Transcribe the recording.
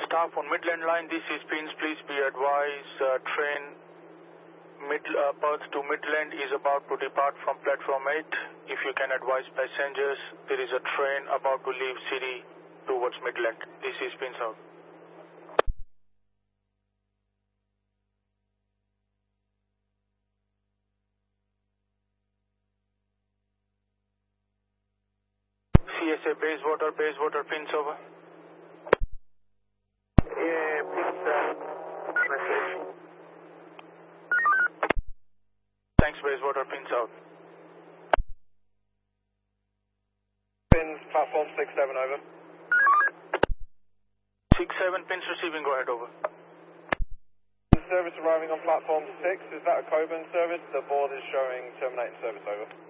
Staff on Midland Line, this is Pins. Please be advised, train Perth to Midland is about to depart from platform 8. If you can advise passengers, there is a train about to leave city towards Midland. This is Pins out. CSA Bayswater, Pins over. Yeah, Pins, message. Thanks, Bayswater, Pins out. Pins, platform 6-7, over. 6-7, Pins receiving, go ahead, over. Service arriving on platform 6, is that a Coburn service? The board is showing terminating service, over.